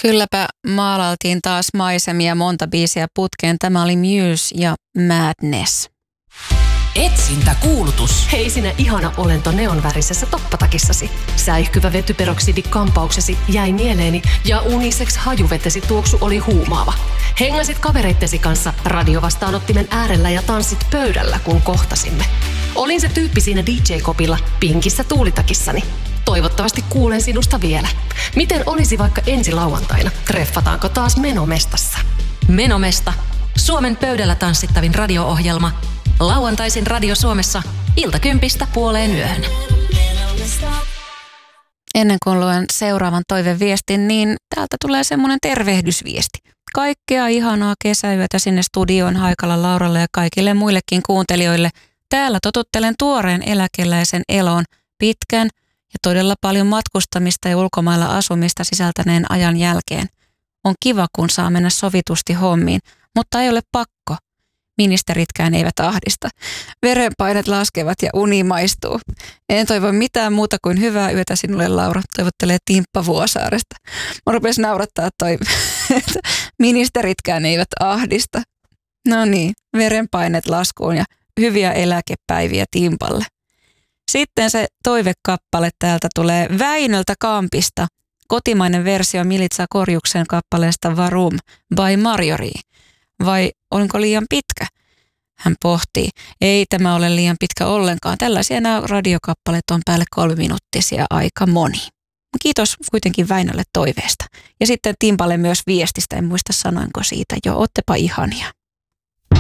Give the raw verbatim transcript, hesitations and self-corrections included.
Kylläpä maalailtiin taas maisemia monta biisiä putkeen. Tämä oli Muse ja Madness. Etsintäkuulutus. Hei sinä ihana olento neonvärisessä toppatakissasi. Säihkyvä vetyperoksidi-kampauksesi jäi mieleeni ja unisex hajuvetesi tuoksu oli huumaava. Hengasit kavereittesi kanssa radiovastaanottimen äärellä ja tanssit pöydällä, kun kohtasimme. Olin se tyyppi siinä D J-kopilla pinkissä tuulitakissani. Toivottavasti kuulen sinusta vielä. Miten olisi vaikka ensi lauantaina? Treffataanko taas Menomestassa? Menomesta. Suomen pöydällä tanssittavin radio-ohjelma. Lauantaisin Radio Suomessa iltakympistä puoleen yöhön. Ennen kuin luen seuraavan toiveviestin, niin täältä tulee semmoinen tervehdysviesti. Kaikkea ihanaa kesäyötä sinne studioon Haikalan Lauralle ja kaikille muillekin kuuntelijoille. Täällä totuttelen tuoreen eläkeläisen eloon pitkän ja todella paljon matkustamista ja ulkomailla asumista sisältäneen ajan jälkeen. On kiva, kun saa mennä sovitusti hommiin, mutta ei ole pakko. Ministeritkään eivät ahdista. Verenpainet laskevat ja uni maistuu. En toivo mitään muuta kuin hyvää yötä sinulle, Laura. Toivottelee Timppa Vuosaaresta. Mä rupesin naurattaa toi, että ministeritkään eivät ahdista. No niin, verenpainet laskuun ja hyviä eläkepäiviä Timpalle. Sitten se toivekappale täältä tulee Väinöltä Kampista. Kotimainen versio Militsa Korjuksen kappaleesta Varum by Marjorie. Vai olinko liian pitkä? Hän pohtii. Ei tämä ole liian pitkä ollenkaan. Tällaisia nämä radiokappaleet on päälle kolme minuuttisia aika moni. Kiitos kuitenkin Väinölle toiveesta. Ja sitten Timpalle myös viestistä. En muista sanoinko siitä jo. Oottepa ihania.